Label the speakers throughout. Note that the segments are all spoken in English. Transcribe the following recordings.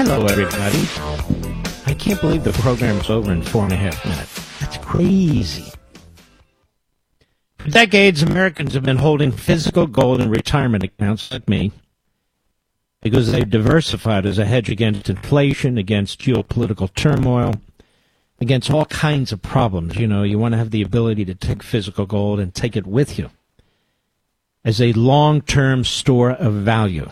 Speaker 1: Hello, everybody. I can't believe the program's over in 4.5 minutes. That's crazy. For decades, Americans have been holding physical gold in retirement accounts like me because they've diversified as a hedge against inflation, against geopolitical turmoil, against all kinds of problems. You know, you want to have the ability to take physical gold and take it with you as a long-term store of value.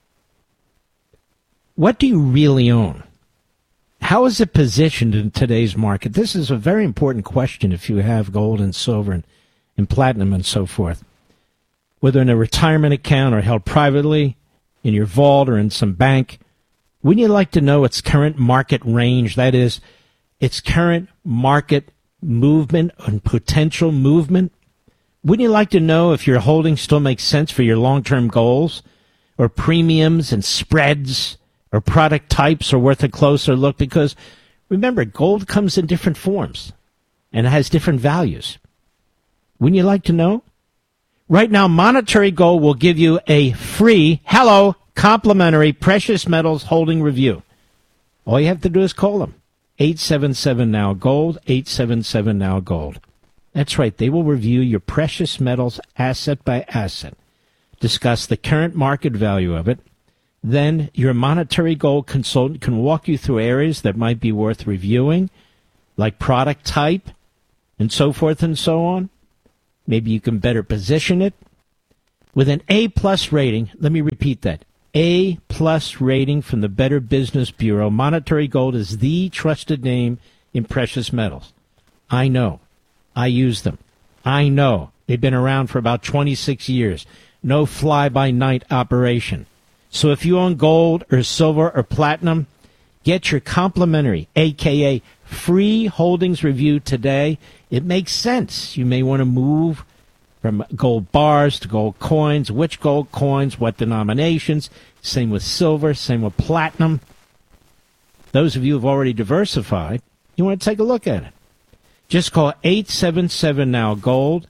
Speaker 1: What do you really own? How is it positioned in today's market? This is a very important question if you have gold and silver and platinum and so forth. Whether in a retirement account or held privately, in your vault or in some bank, wouldn't you like to know its current market range? That is, its current market movement and potential movement? Wouldn't you like to know if your holdings still make sense for your long-term goals, or premiums and spreads, or product types are worth a closer look? Because remember, gold comes in different forms and it has different values. Wouldn't you like to know? Right now, Monetary Gold will give you a free, complimentary precious metals holding review. All you have to do is call them. 877-NOW-GOLD, 877-NOW-GOLD. That's right. They will review your precious metals asset by asset, discuss the current market value of it. Then your Monetary Gold consultant can walk you through areas that might be worth reviewing, like product type and so forth and so on. Maybe you can better position it. With an A-plus rating, let me repeat that, A-plus rating from the Better Business Bureau, Monetary Gold is the trusted name in precious metals. I know. I use them. I know. They've been around for about 26 years. No fly-by-night operation. So if you own gold or silver or platinum, get your complimentary, a.k.a. free holdings review today. It makes sense. You may want to move from gold bars to gold coins. Which gold coins, what denominations. Same with silver, same with platinum. Those of you who have already diversified, you want to take a look at it. Just call 877-NOW-GOLD,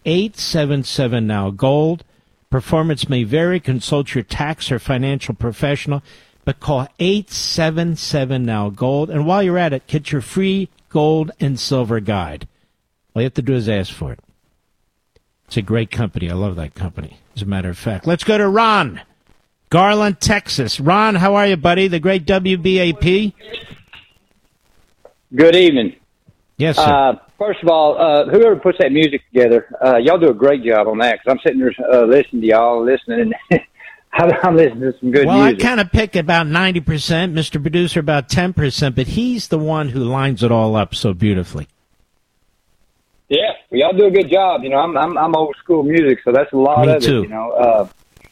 Speaker 1: 877-NOW-GOLD. Performance may vary. Consult your tax or financial professional, but call 877-NOW-GOLD. And while you're at it, get your free gold and silver guide. All you have to do is ask for it. It's a great company. I love that company, as a matter of fact. Let's go to Ron, Garland, Texas. Ron, how are you, buddy? The great WBAP.
Speaker 2: Good evening.
Speaker 1: Yes, sir.
Speaker 2: First of all, whoever puts that music together, y'all do a great job on that, because I'm sitting there listening to y'all, listening, and I'm listening to some good music.
Speaker 1: Well, I kind of pick about 90%, Mr. Producer about 10%, but he's the one who lines it all up so beautifully.
Speaker 2: Yeah, well, y'all do a good job. You know, I'm old school music, so that's a lot
Speaker 1: Me
Speaker 2: of
Speaker 1: too.
Speaker 2: it. You know,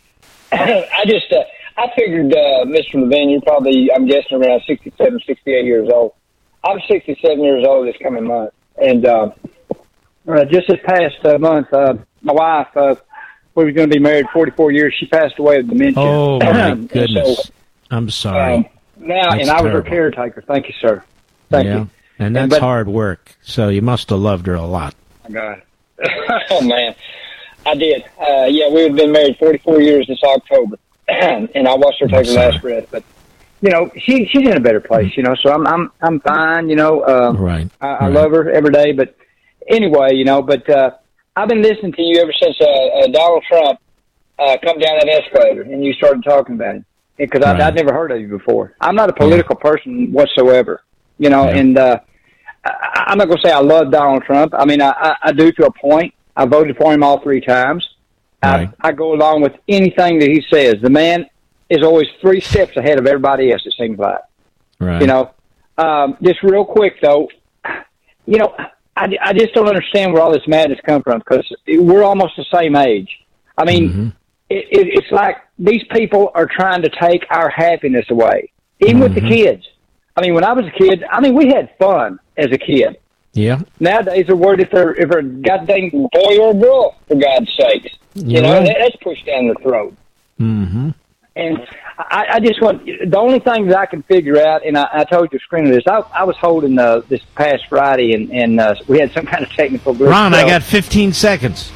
Speaker 2: I figured, Mr. Levin, you're probably, I'm guessing, around 67, 68 years old. I'm 67 years old this coming month, and just this past month, my wife, we were going to be married 44 years. She passed away of dementia.
Speaker 1: Oh my goodness!
Speaker 2: So,
Speaker 1: I'm sorry.
Speaker 2: Now,
Speaker 1: That's
Speaker 2: and I was her
Speaker 1: terrible.
Speaker 2: caretaker. Thank you, sir. Thank you.
Speaker 1: And that's hard work. So you must have loved her a lot.
Speaker 2: Oh, God. Oh, man. I did. Yeah, we had been married 44 years this October, and I watched her take her last breath. But you know, she's in a better place. You know, so I'm fine. You know,
Speaker 1: right.
Speaker 2: I love her every day. But anyway, you know, but I've been listening to you ever since Donald Trump come down that escalator and you started talking about him, because I'd never heard of you before. I'm not a political person whatsoever. You know, and I'm not going to say I love Donald Trump. I mean, I do to a point. I voted for him all 3 times.
Speaker 1: Right.
Speaker 2: I go along with anything that he says. The man is always 3 steps ahead of everybody else, it seems like.
Speaker 1: Right.
Speaker 2: You know, just real quick, though, you know, I just don't understand where all this madness comes from, because we're almost the same age. I mean, it's like these people are trying to take our happiness away, even with the kids. I mean, when I was a kid, I mean, we had fun as a kid.
Speaker 1: Yeah.
Speaker 2: Nowadays, they're worried if they're a goddamn boy or a girl, for God's sakes. You know, that's pushed down their throat.
Speaker 1: Mm-hmm.
Speaker 2: And I just want, the only thing that I can figure out, and I told you screen of this, I was holding this past Friday, and we had some kind of technical glitch.
Speaker 1: Ron, I got 15 seconds.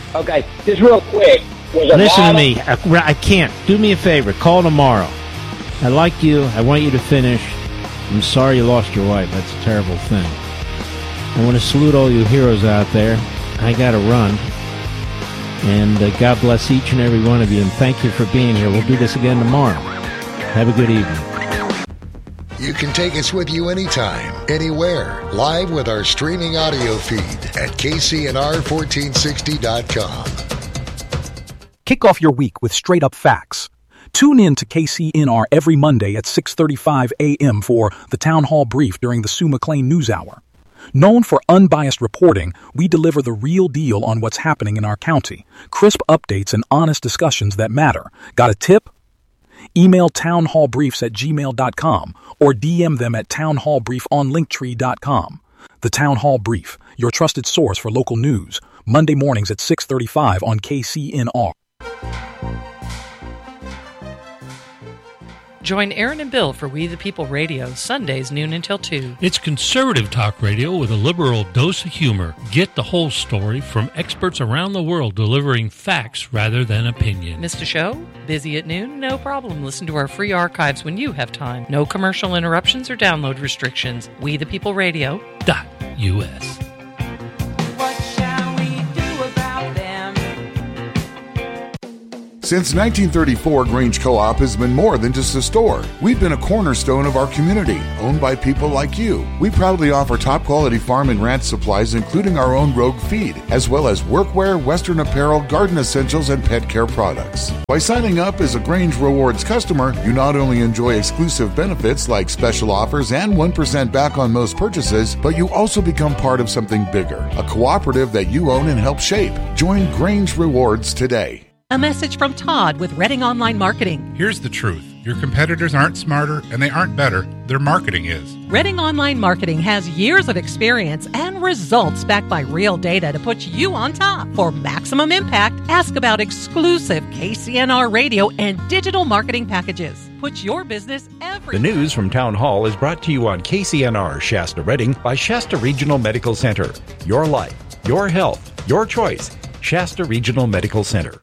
Speaker 2: Okay, just real quick.
Speaker 1: Listen to me. I can't. Do me a favor. Call tomorrow. I like you. I want you to finish. I'm sorry you lost your wife. That's a terrible thing. I want to salute all you heroes out there. I got to run. And God bless each and every one of you. And thank you for being here. We'll do this again tomorrow. Have a good evening.
Speaker 3: You can take us with you anytime, anywhere, live with our streaming audio feed at KCNR1460.com.
Speaker 4: Kick off your week with straight-up facts. Tune in to KCNR every Monday at 6:35 a.m. for the Town Hall Brief during the Sue McLean News Hour. Known for unbiased reporting, we deliver the real deal on what's happening in our county. Crisp updates and honest discussions that matter. Got a tip? Email townhallbriefs@gmail.com or DM them at townhallbrief on linktree.com. The Town Hall Brief, your trusted source for local news. Monday mornings at 6:35 on KCNR.
Speaker 5: Join Aaron and Bill for We the People Radio, Sundays noon until 2.
Speaker 6: It's conservative talk radio with a liberal dose of humor. Get the whole story from experts around the world delivering facts rather than opinion.
Speaker 5: Missed a show? Busy at noon? No problem. Listen to our free archives when you have time. No commercial interruptions or download restrictions. We the People Radio.us.
Speaker 7: Since 1934, Grange Co-op has been more than just a store. We've been a cornerstone of our community, owned by people like you. We proudly offer top-quality farm and ranch supplies, including our own Rogue feed, as well as workwear, Western apparel, garden essentials, and pet care products. By signing up as a Grange Rewards customer, you not only enjoy exclusive benefits like special offers and 1% back on most purchases, but you also become part of something bigger, a cooperative that you own and help shape. Join Grange Rewards today.
Speaker 8: A message from Todd with Redding Online Marketing.
Speaker 9: Here's the truth. Your competitors aren't smarter and they aren't better. Their marketing is.
Speaker 8: Redding Online Marketing has years of experience and results backed by real data to put you on top. For maximum impact, ask about exclusive KCNR radio and digital marketing packages. Put your business everywhere.
Speaker 10: The news from Town Hall is brought to you on KCNR Shasta Redding by Shasta Regional Medical Center. Your life, your health, your choice. Shasta Regional Medical Center.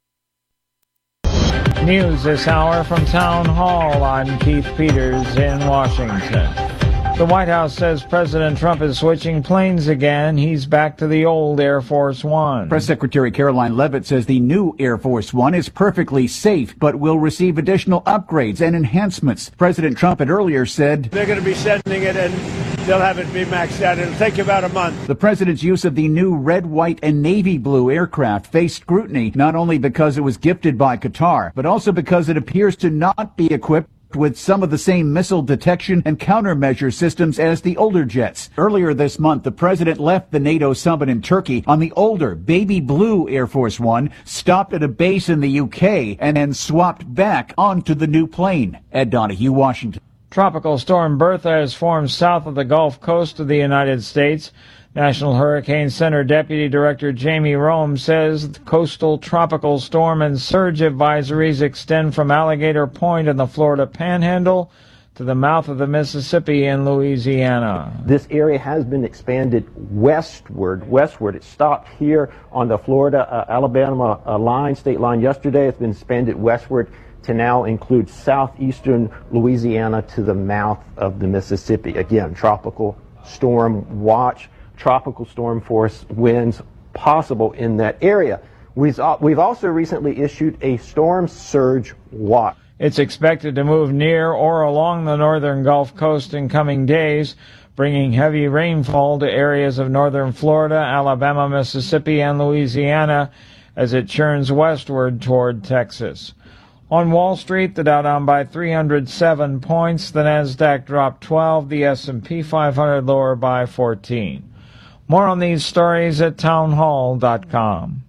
Speaker 11: News this hour from Town Hall. I'm Keith Peters in Washington. The White House says President Trump is switching planes again. He's back to the old Air Force One.
Speaker 12: Press Secretary Caroline Leavitt says the new Air Force One is perfectly safe, but will receive additional upgrades and enhancements. President Trump had earlier said
Speaker 13: they're going to be sending it and they'll have it be maxed out. It'll take about a month.
Speaker 12: The president's use of the new red, white, and navy blue aircraft faced scrutiny, not only because it was gifted by Qatar, but also because it appears to not be equipped with some of the same missile detection and countermeasure systems as the older jets. Earlier this month, the president left the NATO summit in Turkey on the older baby blue Air Force One, stopped at a base in the UK, and then swapped back onto the new plane. Ed Donahue, Washington.
Speaker 11: Tropical storm Bertha has formed south of the Gulf Coast of the United States. National Hurricane Center Deputy Director Jamie Rome says the coastal tropical storm and surge advisories extend from Alligator Point in the Florida Panhandle to the mouth of the Mississippi in Louisiana.
Speaker 14: This area has been expanded westward. It stopped here on the Florida-Alabama state line yesterday. It's been expanded westward to now include southeastern Louisiana to the mouth of the Mississippi. Again, tropical storm watch, tropical storm force winds possible in that area. We've also recently issued a storm surge watch.
Speaker 11: It's expected to move near or along the northern Gulf Coast in coming days, bringing heavy rainfall to areas of northern Florida, Alabama, Mississippi, and Louisiana as it churns westward toward Texas. On Wall Street, the Dow down by 307 points, the Nasdaq dropped 12, the S&P 500 lower by 14. More on these stories at townhall.com.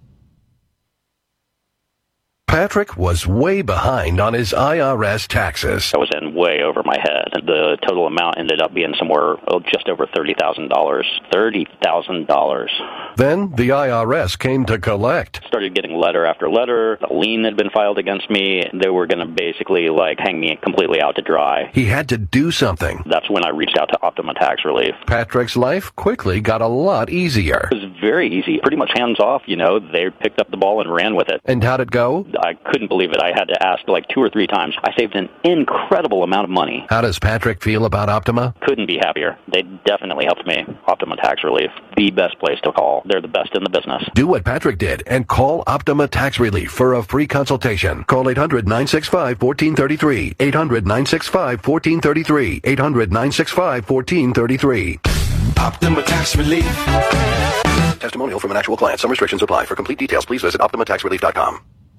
Speaker 15: Patrick was way behind on his IRS taxes.
Speaker 16: I was in way over my head. The total amount ended up being somewhere just over $30,000. $30,000.
Speaker 15: Then the IRS came to collect.
Speaker 16: Started getting letter after letter. A lien had been filed against me. They were going to basically hang me completely out to dry.
Speaker 15: He had to do something.
Speaker 16: That's when I reached out to Optima Tax Relief.
Speaker 15: Patrick's life quickly got a lot easier.
Speaker 16: It was very easy. Pretty much hands off, They picked up the ball and ran with it.
Speaker 15: And how'd it go?
Speaker 16: I couldn't believe it. I had to ask like 2 or 3 times. I saved an incredible amount of money.
Speaker 15: How does Patrick feel about Optima?
Speaker 16: Couldn't be happier. They definitely helped me. Optima Tax Relief, the best place to call. They're the best in the business.
Speaker 15: Do what Patrick did and call Optima Tax Relief for a free consultation. Call 800-965-1433. 800-965-1433. 800-965-1433.
Speaker 17: Optima Tax Relief.
Speaker 15: Testimonial from an actual client. Some restrictions apply. For complete details, please visit OptimaTaxRelief.com.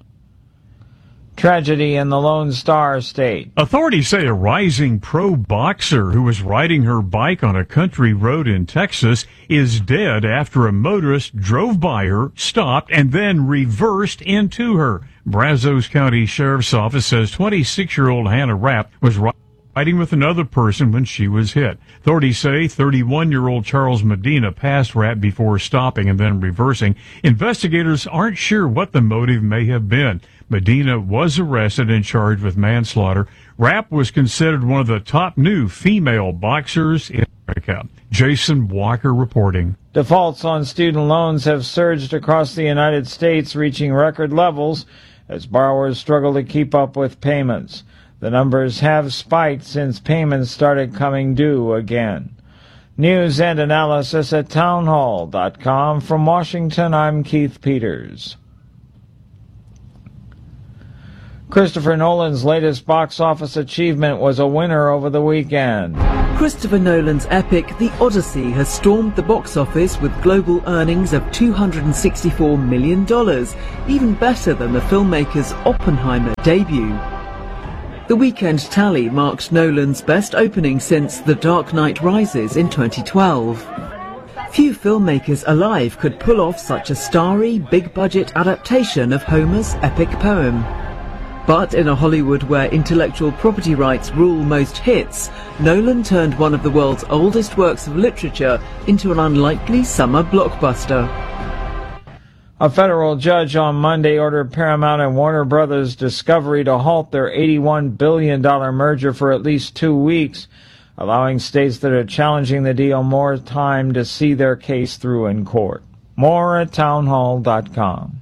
Speaker 11: Tragedy in the Lone Star State.
Speaker 18: Authorities say a rising pro boxer who was riding her bike on a country road in Texas is dead after a motorist drove by her, stopped, and then reversed into her. Brazos County Sheriff's Office says 26-year-old Hannah Rapp was riding with another person when she was hit. Authorities say 31-year-old Charles Medina passed Rapp before stopping and then reversing. Investigators aren't sure what the motive may have been. Medina was arrested and charged with manslaughter. Rapp was considered one of the top new female boxers in America. Jason Walker reporting.
Speaker 11: Defaults on student loans have surged across the United States, reaching record levels as borrowers struggle to keep up with payments. The numbers have spiked since payments started coming due again. News and analysis at townhall.com. From Washington, I'm Keith Peters. Christopher Nolan's latest box office achievement was a winner over the weekend.
Speaker 19: Christopher Nolan's epic The Odyssey has stormed the box office with global earnings of $264 million, even better than the filmmaker's Oppenheimer debut. The weekend tally marks Nolan's best opening since The Dark Knight Rises in 2012. Few filmmakers alive could pull off such a starry, big-budget adaptation of Homer's epic poem. But in a Hollywood where intellectual property rights rule most hits, Nolan turned one of the world's oldest works of literature into an unlikely summer blockbuster.
Speaker 11: A federal judge on Monday ordered Paramount and Warner Brothers Discovery to halt their $81 billion merger for at least 2 weeks, allowing states that are challenging the deal more time to see their case through in court. More at townhall.com.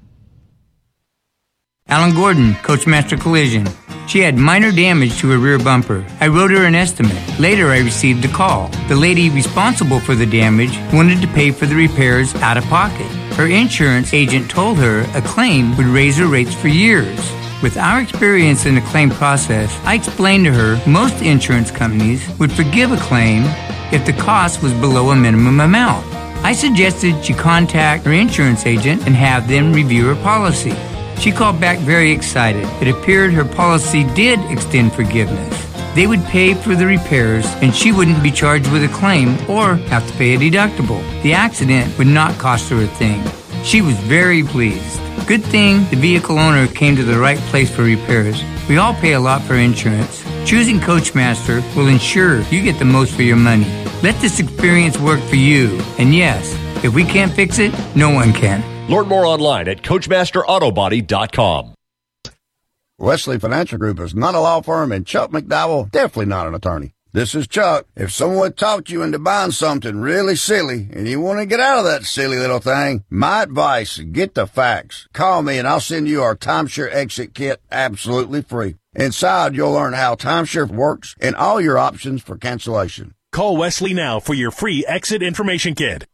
Speaker 20: Alan Gordon, Coachmaster Collision. She had minor damage to her rear bumper. I wrote her an estimate. Later, I received a call. The lady responsible for the damage wanted to pay for the repairs out of pocket. Her insurance agent told her a claim would raise her rates for years. With our experience in the claim process, I explained to her most insurance companies would forgive a claim if the cost was below a minimum amount. I suggested she contact her insurance agent and have them review her policy. She called back very excited. It appeared her policy did extend forgiveness. They would pay for the repairs and she wouldn't be charged with a claim or have to pay a deductible. The accident would not cost her a thing. She was very pleased. Good thing the vehicle owner came to the right place for repairs. We all pay a lot for insurance. Choosing Coachmaster will ensure you get the most for your money. Let this experience work for you. And yes, if we can't fix it, no one can.
Speaker 21: Learn more online at CoachmasterAutobody.com.
Speaker 22: Wesley Financial Group is not a law firm, and Chuck McDowell, definitely not an attorney. This is Chuck. If someone talked you into buying something really silly and you want to get out of that silly little thing, my advice, get the facts. Call me and I'll send you our timeshare exit kit absolutely free. Inside, you'll learn how timeshare works and all your options for cancellation.
Speaker 23: Call Wesley now for your free exit information kit.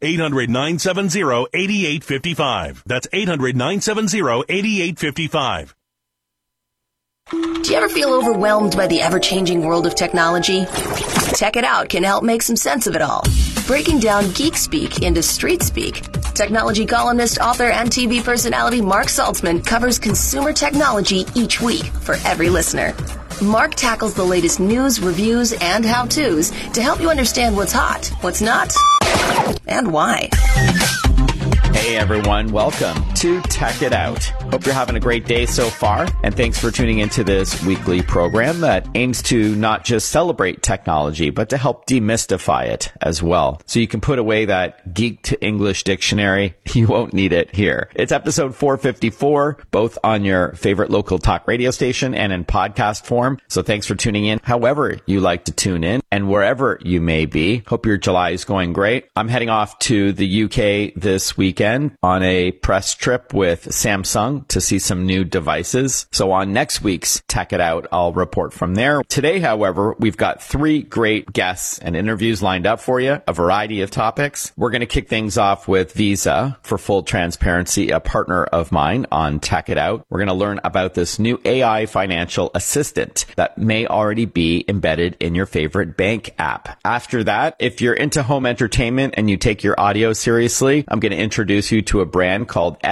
Speaker 23: 800-970-8855. That's 800-970-8855.
Speaker 24: Do you ever feel overwhelmed by the ever-changing world of technology? Tech It Out can help make some sense of it all. Breaking down geek speak into street speak. Technology columnist, author, and TV personality Mark Saltzman covers consumer technology each week for every listener. Mark tackles the latest news, reviews, and how-tos to help you understand what's hot, what's not, and why.
Speaker 25: Hey everyone, welcome to Tech It Out. Hope you're having a great day so far, and thanks for tuning into this weekly program that aims to not just celebrate technology, but to help demystify it as well. So you can put away that geek to English dictionary. You won't need it here. It's episode 454, both on your favorite local talk radio station and in podcast form. So thanks for tuning in however you like to tune in and wherever you may be. Hope your July is going great. I'm heading off to the UK this weekend on a press trip with Samsung. Taiwan to see some new devices. So on next week's Tech It Out, I'll report from there. Today, however, we've got 3 great guests and interviews lined up for you, a variety of topics. We're going to kick things off with Visa. For full transparency, a partner of mine on Tech It Out. We're going to learn about this new AI financial assistant that may already be embedded in your favorite bank app. After that, if you're into home entertainment and you take your audio seriously, I'm going to introduce you to a brand called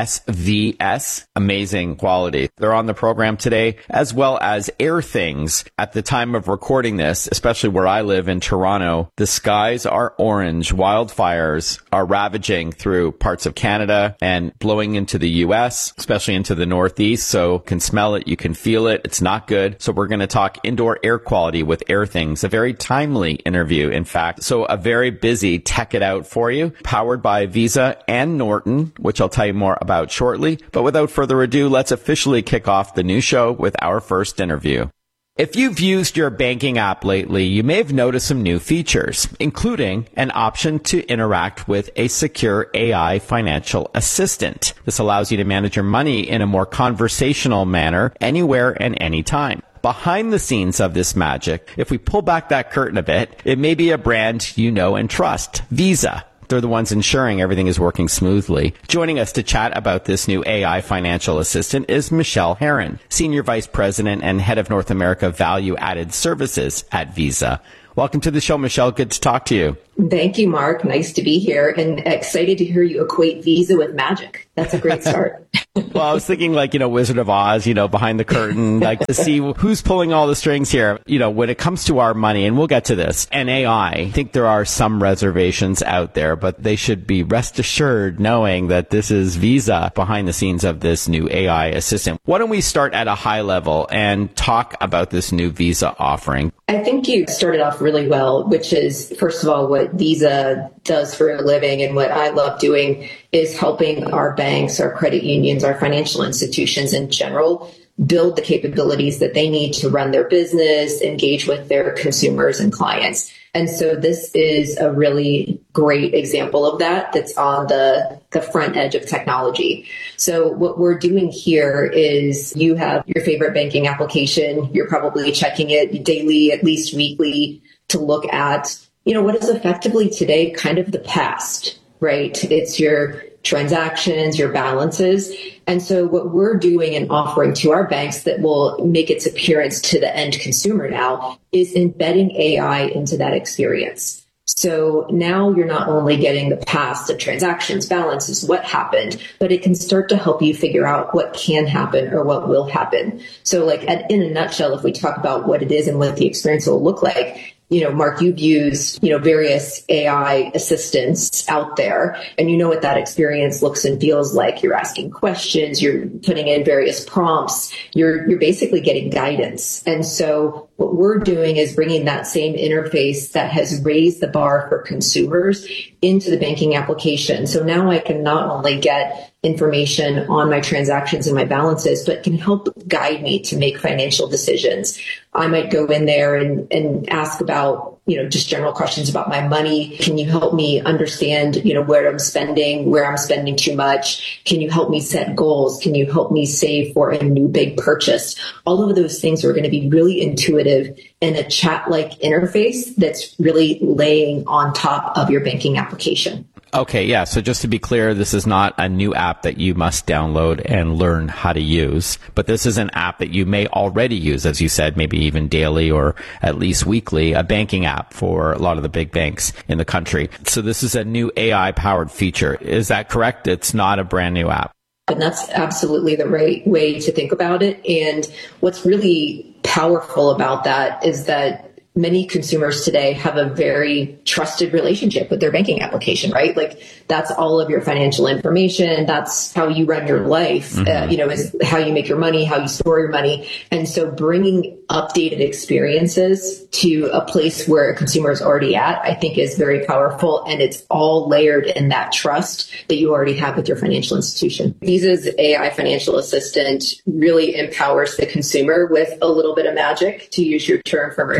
Speaker 25: SVS. Amazing quality. They're on the program today, as well as Airthings. At the time of recording this, especially where I live in Toronto, the skies are orange. Wildfires are ravaging through parts of Canada and blowing into the U.S., especially into the Northeast. So you can smell it, you can feel it. It's not good. So we're going to talk indoor air quality with Airthings, a very timely interview, in fact. So a very busy Tech It Out for you, powered by Visa and Norton, which I'll tell you more about shortly. But without further ado, let's officially kick off the new show with our first interview. If you've used your banking app lately, you may have noticed some new features, including an option to interact with a secure AI financial assistant. This allows you to manage your money in a more conversational manner anywhere and anytime. Behind the scenes of this magic, if we pull back that curtain a bit, it may be a brand you know and trust, Visa. They're the ones ensuring everything is working smoothly. Joining us to chat about this new AI financial assistant is Michelle Herron, Senior Vice President and Head of North America Value Added Services at Visa. Welcome to the show, Michelle. Good to talk to you.
Speaker 1: Thank you, Mark. Nice to be here and excited to hear you equate Visa with magic. That's a great start.
Speaker 25: Well, I was thinking Wizard of Oz, behind the curtain, to see who's pulling all the strings here. When it comes to our money, and we'll get to this, and AI, I think there are some reservations out there, but they should be rest assured knowing that this is Visa behind the scenes of this new AI assistant. Why don't we start at a high level and talk about this new Visa offering?
Speaker 1: I think you started off really well, which is, first of all, what Visa does for a living and what I love doing is helping our banks, our credit unions, our financial institutions in general build the capabilities that they need to run their business, engage with their consumers and clients. And so this is a really great example of that that's on the front edge of technology. So what we're doing here is you have your favorite banking application. You're probably checking it daily, at least weekly, to look at, what is effectively today kind of the past, right? It's your transactions, your balances. And so what we're doing and offering to our banks that will make its appearance to the end consumer now is embedding AI into that experience. So now you're not only getting the past of transactions, balances, what happened, but it can start to help you figure out what can happen or what will happen. So in a nutshell, if we talk about what it is and what the experience will look like, Mark, you've used, various AI assistants out there, and you know what that experience looks and feels like. You're asking questions, you're putting in various prompts, you're basically getting guidance. And so what we're doing is bringing that same interface that has raised the bar for consumers into the banking application. So now I can not only get information on my transactions and my balances, but can help guide me to make financial decisions. I might go in there and ask about, just general questions about my money. Can you help me understand, where I'm spending too much? Can you help me set goals? Can you help me save for a new big purchase? All of those things are going to be really intuitive in a chat-like interface that's really laying on top of your banking application.
Speaker 25: Okay, yeah. So just to be clear, this is not a new app that you must download and learn how to use, but this is an app that you may already use, as you said, maybe even daily or at least weekly, a banking app for a lot of the big banks in the country. So this is a new AI-powered feature. Is that correct? It's not a brand new app.
Speaker 1: And that's absolutely the right way to think about it. And what's really powerful about that is that many consumers today have a very trusted relationship with their banking application, right? That's all of your financial information. That's how you run your life, is how you make your money, how you store your money. And so bringing updated experiences to a place where a consumer is already at, I think is very powerful. And it's all layered in that trust that you already have with your financial institution. Visa's AI financial assistant really empowers the consumer with a little bit of magic, to use your term from earlier.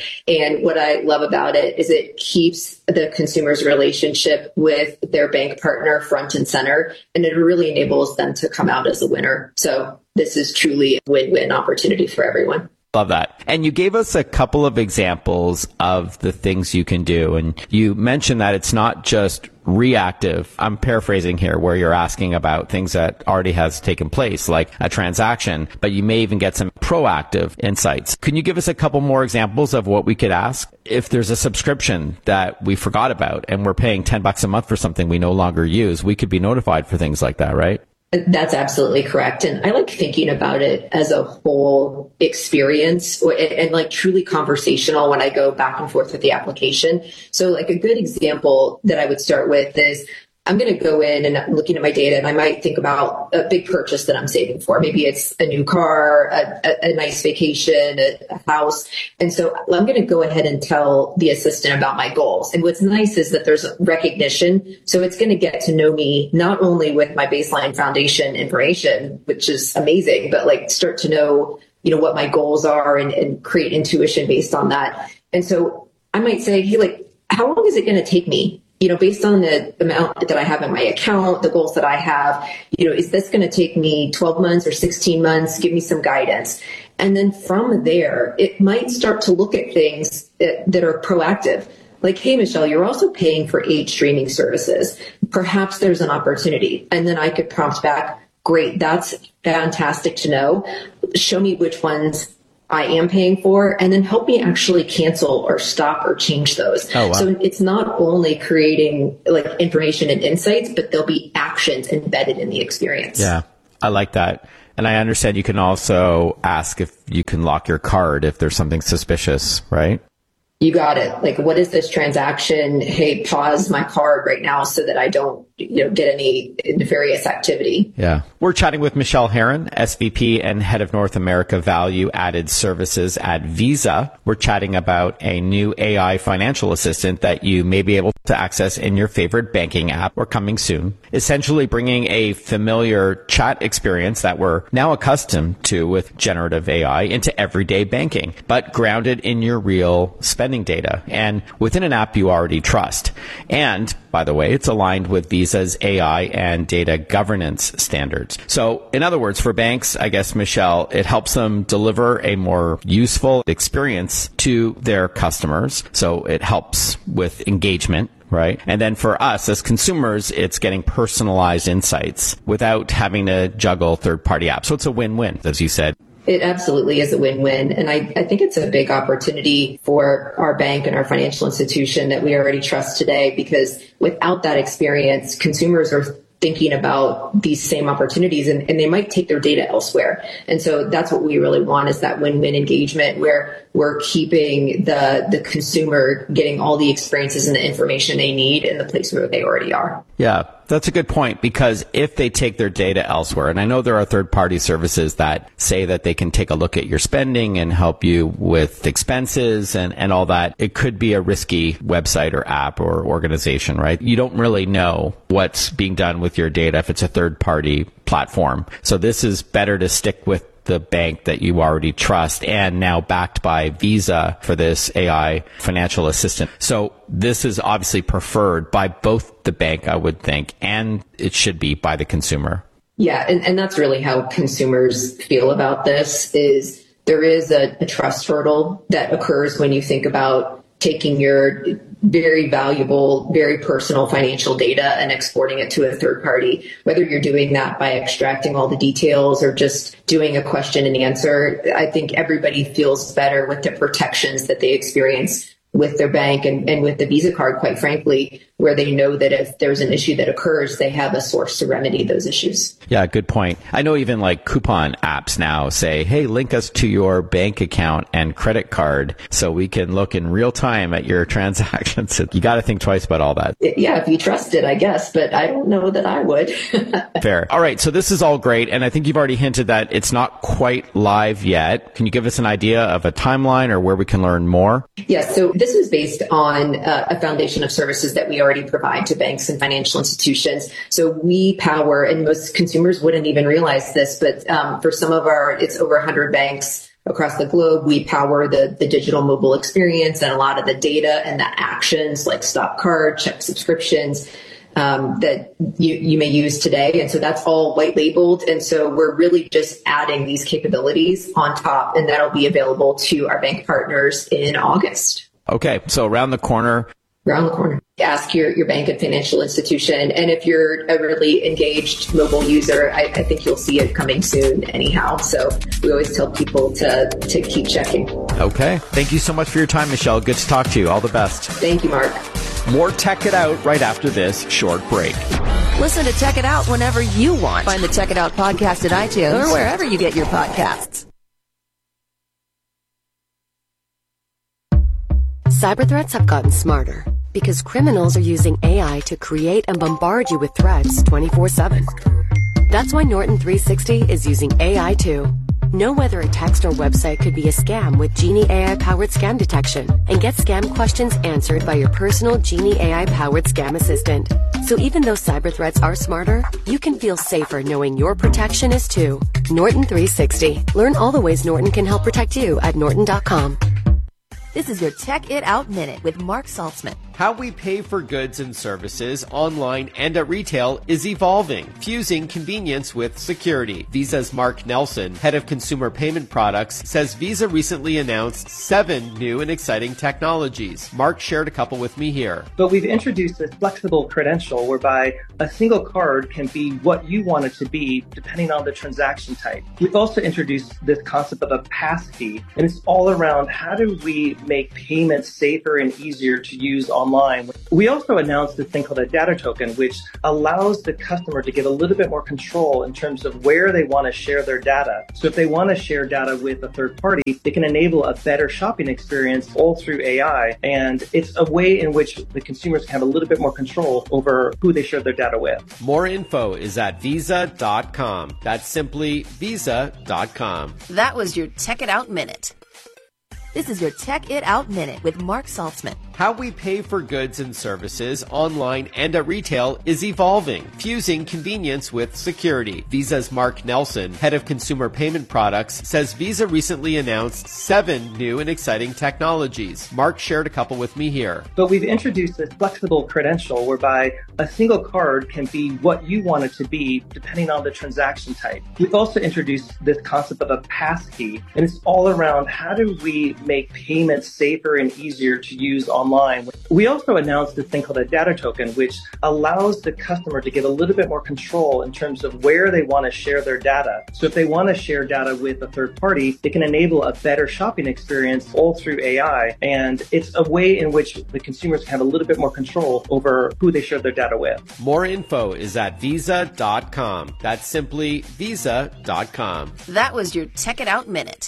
Speaker 1: And what I love about it is it keeps the consumer's relationship with their bank partner front and center, and it really enables them to come out as a winner. So this is truly a win-win opportunity for everyone.
Speaker 25: Love that. And you gave us a couple of examples of the things you can do. And you mentioned that it's not just reactive. I'm paraphrasing here, where you're asking about things that already has taken place, like a transaction, but you may even get some proactive insights. Can you give us a couple more examples of what we could ask? If there's a subscription that we forgot about and we're paying $10 a month for something we no longer use, we could be notified for things like that, right?
Speaker 1: That's absolutely correct. And I like thinking about it as a whole experience and like truly conversational when I go back and forth with the application. So like a good example that I would start with is I'm going to go in and I'm looking at my data, and I might think about a big purchase that I'm saving for. Maybe it's a new car, a nice vacation, a house. And so I'm going to go ahead and tell the assistant about my goals. And what's nice is that there's recognition. So it's going to get to know me not only with my baseline foundation information, which is amazing, but like start to know, what my goals are and create intuition based on that. And so I might say, hey, like, how long is it going to take me? Based on the amount that I have in my account, the goals that I have, is this going to take me 12 months or 16 months? Give me some guidance. And then from there, it might start to look at things that are proactive. Like, hey, Michelle, you're also paying for 8 streaming services. Perhaps there's an opportunity. And then I could prompt back, great, that's fantastic to know. Show me which ones I am paying for, and then help me actually cancel or stop or change those.
Speaker 25: Oh, wow.
Speaker 1: So it's not only creating like information and insights, but there'll be actions embedded in the experience.
Speaker 25: Yeah, I like that. And I understand you can also ask if you can lock your card if there's something suspicious, right?
Speaker 1: You got it. Like, what is this transaction? Hey, pause my card right now so that I don't, get any nefarious activity.
Speaker 25: Yeah. We're chatting with Michelle Herron, SVP and Head of North America Value Added Services at Visa. We're chatting about a new AI financial assistant that you may be able to access in your favorite banking app or coming soon, essentially bringing a familiar chat experience that we're now accustomed to with generative AI into everyday banking, but grounded in your real spending data and within an app you already trust. And by the way, it's aligned with Visa's AI and data governance standards. So in other words, for banks, I guess, Michelle, it helps them deliver a more useful experience to their customers. So it helps with engagement, right? And then for us as consumers, it's getting personalized insights without having to juggle third-party apps. So it's a win-win, as you said.
Speaker 1: It absolutely is a win-win. And I think it's a big opportunity for our bank and our financial institution that we already trust today, because without that experience, consumers are thinking about these same opportunities and they might take their data elsewhere. And so that's what we really want, is that win-win engagement where we're keeping the consumer getting all the experiences and the information they need in the place where they already are.
Speaker 25: Yeah, that's a good point, because if they take their data elsewhere, and I know there are third-party services that say that they can take a look at your spending and help you with expenses and all that, it could be a risky website or app or organization, right? You don't really know what's being done with your data if it's a third-party platform. So this is better to stick with the bank that you already trust, and now backed by Visa for this AI financial assistant. So this is obviously preferred by both the bank, I would think, and it should be by the consumer.
Speaker 1: Yeah, and that's really how consumers feel about this. Is there is a trust hurdle that occurs when you think about taking your very valuable, very personal financial data and exporting it to a third party, whether you're doing that by extracting all the details or just doing a question and answer. I think everybody feels better with the protections that they experience with their bank and with the Visa card, quite frankly, where they know that if there's an issue that occurs, they have a source to remedy those issues.
Speaker 25: Yeah, good point. I know even like coupon apps now say, hey, link us to your bank account and credit card so we can look in real time at your transactions. You got to think twice about all that.
Speaker 1: Yeah, if you trust it, I guess, but I don't know that I would.
Speaker 25: Fair. All right, so this is all great, and I think you've already hinted that it's not quite live yet. Can you give us an idea of a timeline or where we can learn more?
Speaker 1: Yeah, so this is based on a foundation of services that we already provide to banks and financial institutions. So we power, and most consumers wouldn't even realize this, but for some of it's over 100 banks across the globe. We power the digital mobile experience and a lot of the data and the actions like stop card, check subscriptions that you may use today. And so that's all white labeled. And so we're really just adding these capabilities on top, and that'll be available to our bank partners in August.
Speaker 25: Okay, so around the corner.
Speaker 1: Ask your bank and financial institution. And if you're a really engaged mobile user, I think you'll see it coming soon anyhow. So we always tell people to keep checking.
Speaker 25: Okay. Thank you so much for your time, Michelle. Good to talk to you. All the best.
Speaker 1: Thank you, Mark.
Speaker 25: More Tech It Out right after this short break.
Speaker 24: Listen to Tech It Out whenever you want. Find the Tech It Out podcast at iTunes or wherever you get your podcasts.
Speaker 2: Cyber threats have gotten smarter because criminals are using AI to create and bombard you with threats 24/7. That's why Norton 360 is using AI too. Know whether a text or website could be a scam with Genie AI-powered scam detection and get scam questions answered by your personal Genie AI-powered scam assistant. So even though cyber threats are smarter, you can feel safer knowing your protection is too. Norton 360. Learn all the ways Norton can help protect you at norton.com.
Speaker 24: This is your Tech It Out Minute with Mark Saltzman.
Speaker 25: How we pay for goods and services online and at retail is evolving, fusing convenience with security. Visa's Mark Nelson, head of consumer payment products, says Visa recently announced 7 new and exciting technologies. Mark shared a couple with me here.
Speaker 3: But we've introduced a flexible credential whereby a single card can be what you want it to be depending on the transaction type. We've also introduced this concept of a passkey, and it's all around how do we make payments safer and easier to use online. We also announced this thing called a data token, which allows the customer to get a little bit more control in terms of where they want to share their data. So if they want to share data with a third party, they can enable a better shopping experience all through AI. And it's a way in which the consumers can have a little bit more control over who they share their data with.
Speaker 25: More info is at visa.com. That's simply visa.com.
Speaker 24: That was your Tech It Out Minute. This is your Tech It Out Minute with Mark Saltzman.
Speaker 25: How we pay for goods and services online and at retail is evolving, fusing convenience with security. Visa's Mark Nelson, head of consumer payment products, says Visa recently announced 7 new and exciting technologies. Mark shared a couple with me here.
Speaker 3: But we've introduced this flexible credential whereby a single card can be what you want it to be depending on the transaction type. We've also introduced this concept of a passkey, and it's all around how do we make payments safer and easier to use online. We also announced this thing called a data token, which allows the customer to get a little bit more control in terms of where they want to share their data. So if they want to share data with a third party, they can enable a better shopping experience all through AI. And it's a way in which the consumers can have a little bit more control over who they share their data with.
Speaker 25: More info is at visa.com. That's simply visa.com.
Speaker 24: That was your Tech It Out Minute.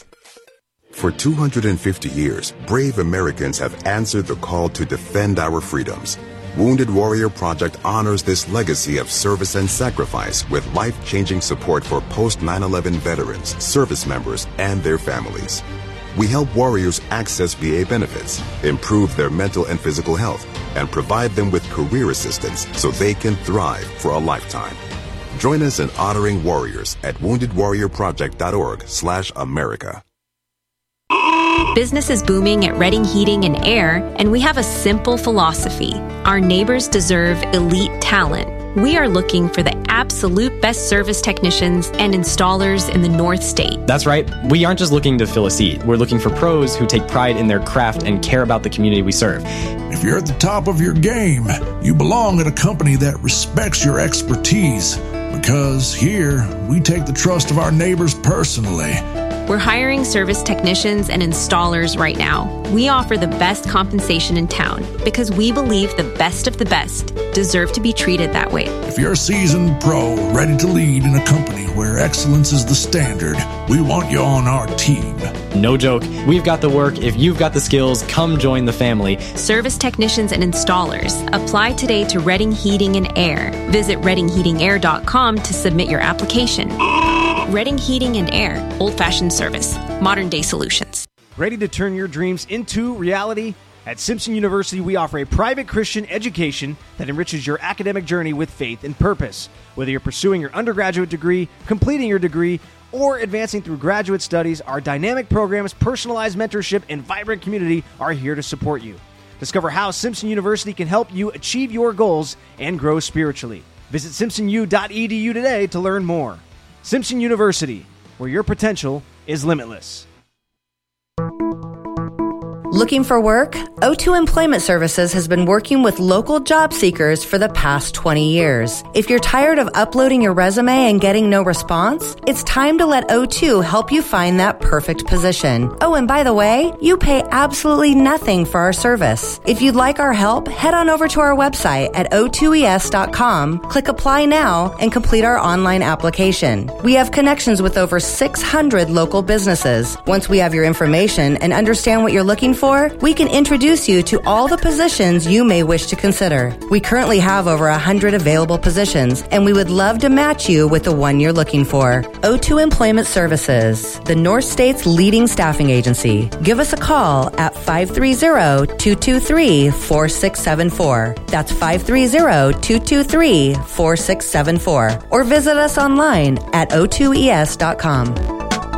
Speaker 4: For 250 years, brave Americans have answered the call to defend our freedoms. Wounded Warrior Project honors this legacy of service and sacrifice with life-changing support for post-9/11 veterans, service members, and their families. We help warriors access VA benefits, improve their mental and physical health, and provide them with career assistance so they can thrive for a lifetime. Join us in honoring warriors at woundedwarriorproject.org/America.
Speaker 5: Business is booming at Redding Heating and Air, and we have a simple philosophy. Our neighbors deserve elite talent. We are looking for the absolute best service technicians and installers in the North State.
Speaker 6: That's right. We aren't just looking to fill a seat. We're looking for pros who take pride in their craft and care about the community we serve.
Speaker 26: If you're at the top of your game, you belong at a company that respects your expertise. Because here, we take the trust of our neighbors personally.
Speaker 5: We're hiring service technicians and installers right now. We offer the best compensation in town because we believe the best of the best deserve to be treated that way.
Speaker 26: If you're a seasoned pro ready to lead in a company where excellence is the standard, we want you on our team.
Speaker 6: No joke. We've got the work. If you've got the skills, come join the family.
Speaker 5: Service technicians and installers. Apply today to Redding Heating and Air. Visit reddingheatingair.com to submit your application. Redding Heating and Air. Old-fashioned service. Modern-day solutions.
Speaker 27: Ready to turn your dreams into reality? At Simpson University, we offer a private Christian education that enriches your academic journey with faith and purpose. Whether you're pursuing your undergraduate degree, completing your degree, or advancing through graduate studies, our dynamic programs, personalized mentorship, and vibrant community are here to support you. Discover how Simpson University can help you achieve your goals and grow spiritually. Visit simpsonu.edu today to learn more. Simpson University, where your potential is limitless.
Speaker 7: Looking for work? O2 Employment Services has been working with local job seekers for the past 20 years. If you're tired of uploading your resume and getting no response, it's time to let O2 help you find that perfect position. Oh, and by the way, you pay absolutely nothing for our service. If you'd like our help, head on over to our website at o2es.com, click Apply Now, and complete our online application. We have connections with over 600 local businesses. Once we have your information and understand what you're looking for, we can introduce you to all the positions you may wish to consider. We currently have over 100 available positions, and we would love to match you with the one you're looking for. O2 Employment Services, the North State's leading staffing agency. Give us a call at 530-223-4674. That's 530-223-4674. Or visit us online at o2es.com.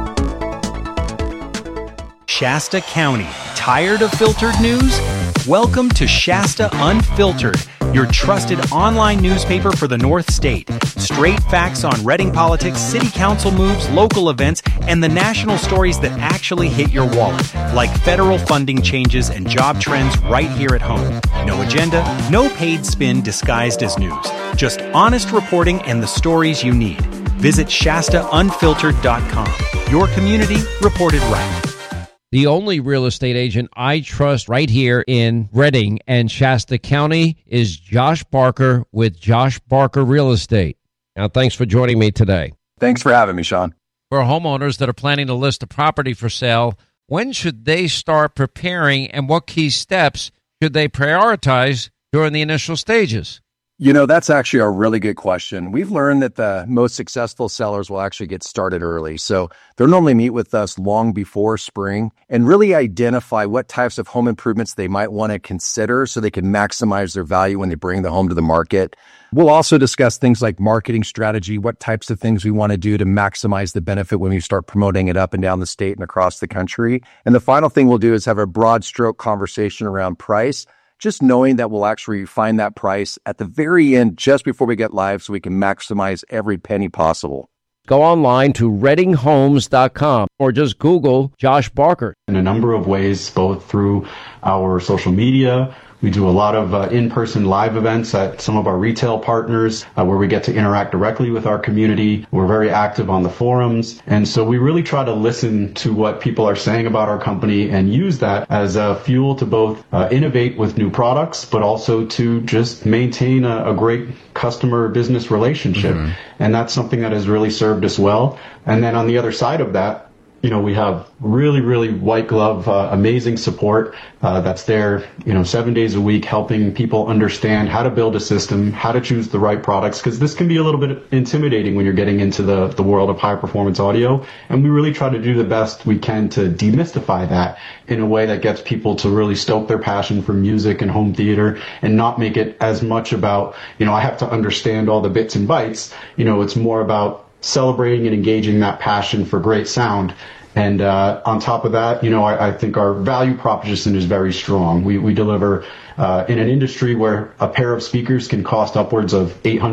Speaker 8: Shasta County. Tired of filtered news? Welcome to Shasta Unfiltered, your trusted online newspaper for the North State. Straight facts on Reading politics, city council moves, local events, and the national stories that actually hit your wallet, like federal funding changes and job trends right here at home. No agenda, no paid spin disguised as news. Just honest reporting and the stories you need. Visit ShastaUnfiltered.com. Your community reported right.
Speaker 9: The only real estate agent I trust right here in Reading and Shasta County is Josh Barker with Josh Barker Real Estate. Now, thanks for joining me today.
Speaker 10: Thanks for having me, Sean.
Speaker 9: For homeowners that are planning to list a property for sale, when should they start preparing and what key steps should they prioritize during the initial stages?
Speaker 10: You know, that's actually a really good question. We've learned that the most successful sellers will actually get started early. So they'll normally meet with us long before spring and really identify what types of home improvements they might want to consider so they can maximize their value when they bring the home to the market. We'll also discuss things like marketing strategy, what types of things we want to do to maximize the benefit when we start promoting it up and down the state and across the country. And the final thing we'll do is have a broad stroke conversation around price, just knowing that we'll actually find that price at the very end just before we get live so we can maximize every penny possible.
Speaker 9: Go online to readinghomes.com or just Google Josh Barker.
Speaker 12: In a number of ways, both through our social media. We do a lot of in-person live events at some of our retail partners where we get to interact directly with our community. We're very active on the forums. And so we really try to listen to what people are saying about our company and use that as a fuel to both innovate with new products, but also to just maintain a great customer business relationship. Mm-hmm. And that's something that has really served us well. And then on the other side of that, you know, we have really, really white glove, amazing support that's there, 7 days a week, helping people understand how to build a system, how to choose the right products, because this can be a little bit intimidating when you're getting into the world of high performance audio. And we really try to do the best we can to demystify that in a way that gets people to really stoke their passion for music and home theater and not make it as much about, I have to understand all the bits and bytes. It's more about celebrating and engaging that passion for great sound. And on top of that, I think our value proposition is very strong. We deliver in an industry where a pair of speakers can cost upwards of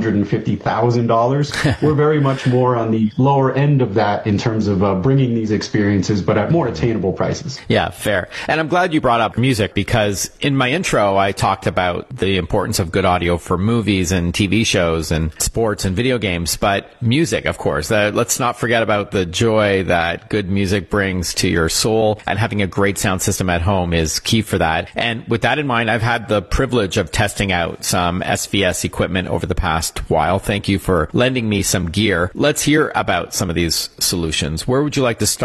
Speaker 12: $850,000. We're very much more on the lower end of that in terms of bringing these experiences, but at more attainable prices.
Speaker 25: Yeah, fair. And I'm glad you brought up music because in my intro, I talked about the importance of good audio for movies and TV shows and sports and video games, but music, of course. Let's not forget about the joy that good music brings to your soul, and having a great sound system at home is key for that. And with that in mind, I've had the privilege of testing out some SVS equipment over the past while. Thank you for lending me some gear. Let's hear about some of these solutions. Where would you like to start?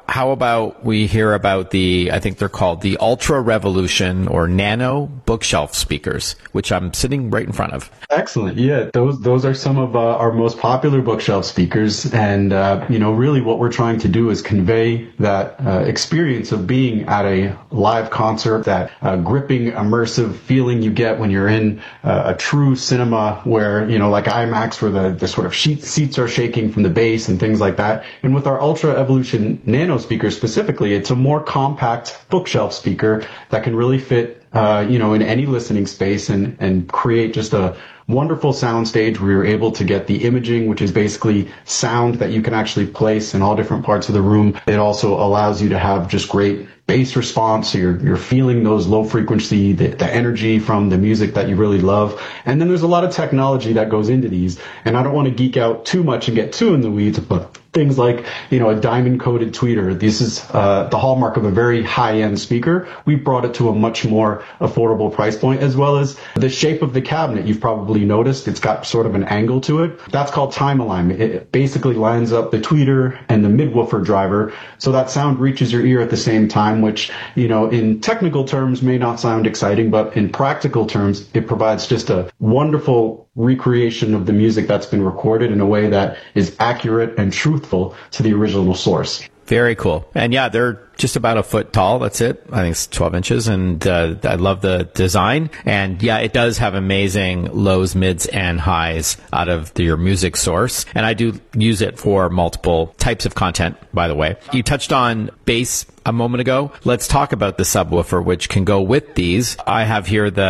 Speaker 25: how about we hear about I think they're called the Ultra Revolution or Nano bookshelf speakers, which I'm sitting right in front of.
Speaker 12: Excellent. Yeah, those are some of our most popular bookshelf speakers. And, really what we're trying to do is convey that experience of being at a live concert, that gripping, immersive feeling you get when you're in a true cinema where, like IMAX, where the sort of seats are shaking from the bass and things like that. And with our Ultra Evolution Nano speaker specifically, it's a more compact bookshelf speaker that can really fit in any listening space and create just a wonderful sound stage where you're able to get the imaging, which is basically sound that you can actually place in all different parts of the room. It also allows you to have just great bass response, so you're feeling those low frequency, the energy from the music that you really love. And then there's a lot of technology that goes into these, and I don't want to geek out too much and get too in the weeds, but things like, a diamond coated tweeter. This is the hallmark of a very high-end speaker. We brought it to a much more affordable price point, as well as the shape of the cabinet. You've probably noticed it's got sort of an angle to it. That's called time alignment. It basically lines up the tweeter and the mid-woofer driver so that sound reaches your ear at the same time, which, in technical terms may not sound exciting, but in practical terms, it provides just a wonderful recreation of the music that's been recorded in a way that is accurate and truthful to the original source.
Speaker 25: Very cool. And yeah, they're just about a foot tall. That's it. I think it's 12 inches. And I love the design. And yeah, it does have amazing lows, mids, and highs out of your music source. And I do use it for multiple types of content, by the way. You touched on bass a moment ago. Let's talk about the subwoofer, which can go with these. I have here the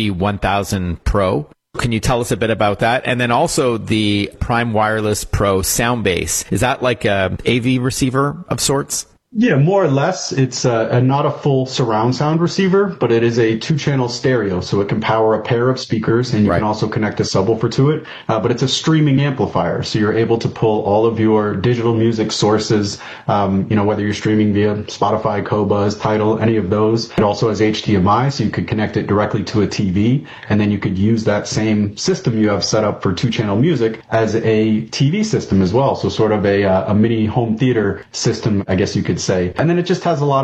Speaker 25: SB1000 Pro. Can you tell us a bit about that? And then also the Prime Wireless Pro Soundbase. Is that like a AV receiver of sorts?
Speaker 12: Yeah, more or less. It's not a full surround sound receiver, but it is a 2-channel stereo, so it can power a pair of speakers, and you can also connect a subwoofer to it. But it's a streaming amplifier, so you're able to pull all of your digital music sources, whether you're streaming via Spotify, Qobuz, Tidal, any of those. It also has HDMI, so you could connect it directly to a TV, and then you could use that same system you have set up for 2-channel music as a TV system as well, so sort of a mini home theater system, I guess you could say. And then it just has a lot